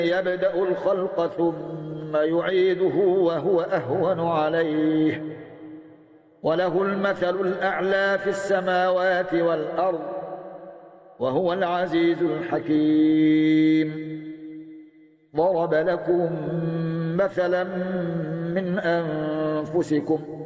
يبدأ الخلق ثم يعيده وهو أهون عليه، وله المثل الأعلى في السماوات والأرض وهو العزيز الحكيم. ضرب لكم مثلا من أنفسكم